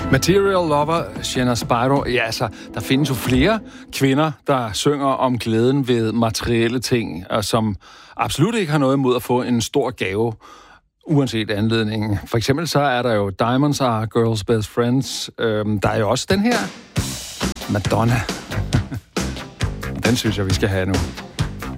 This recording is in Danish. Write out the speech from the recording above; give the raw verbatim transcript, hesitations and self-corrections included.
Material Lover, Sienna Spyro. Ja, altså, der findes jo flere kvinder, der synger om glæden ved materielle ting, og som absolut ikke har noget imod at få en stor gave, uanset anledningen. For eksempel så er der jo Diamonds Are Girls' Best Friends. Øhm, der er jo også den her Madonna. Den synes jeg, vi skal have nu.